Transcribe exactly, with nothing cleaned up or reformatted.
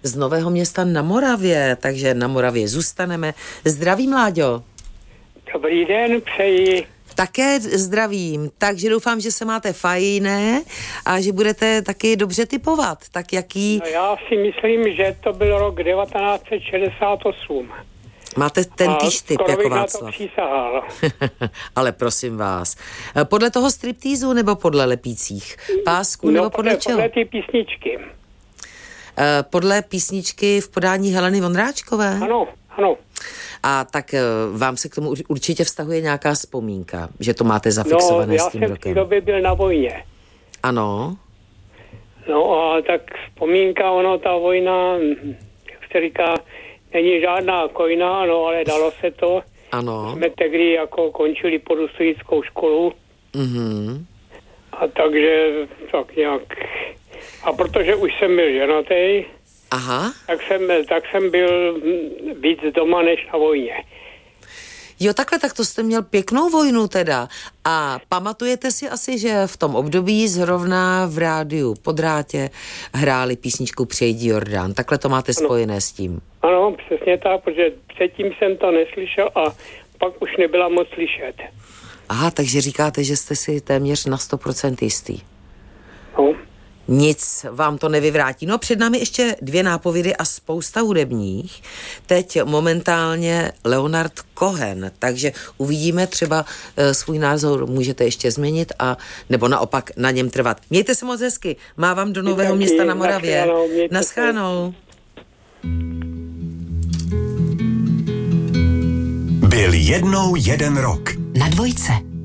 z Nového Města na Moravě, takže na Moravě zůstaneme. Zdraví, Mláďo. Dobrý den, přeji. Také zdravím, takže doufám, že se máte fajné a že budete taky dobře tipovat. Tak jaký... No já si myslím, že to byl rok devatenáct set šedesát osm. Máte ten týž typ jako Václav. Na to přísahal. Ale prosím vás. Podle toho striptýzu nebo podle lepících pásků, no, nebo podle, podle čeho? Podle ty písničky. Podle písničky v podání Heleny Vondráčkové? Ano, ano. A tak vám se k tomu určitě vztahuje nějaká vzpomínka, že to máte zafixované no, s tím rokem. No, já jsem v té době byl na vojně. Ano. No a tak vzpomínka, ono, ta vojna, jak se říká, není žádná kojna, no, ale dalo se to. Ano. Jsme tehdy jako končili podustojickou školu. Mhm. A takže tak nějak... A protože už jsem byl ženatý, Aha. Tak jsem, tak jsem byl víc doma než na vojně. Jo, takhle, tak to jste měl pěknou vojnu teda. A pamatujete si asi, že v tom období zrovna v rádiu po drátě hráli písničku Přejdi Jordán. Takhle to máte spojené ano. s tím. Ano, přesně tak, protože předtím jsem to neslyšel a pak už nebyla moc slyšet. Aha, takže říkáte, že jste si téměř na sto procent jistý. No. Nic vám to nevyvrátí. No, před námi ještě dvě nápovědy a spousta hudebních. Teď momentálně Leonard Cohen, takže uvidíme, třeba e, svůj názor můžete ještě změnit a nebo naopak na něm trvat. Mějte se moc hezky. Mávám do Nového Města na Moravě. Naschánou. Byl jednou jeden rok. Na dvojce.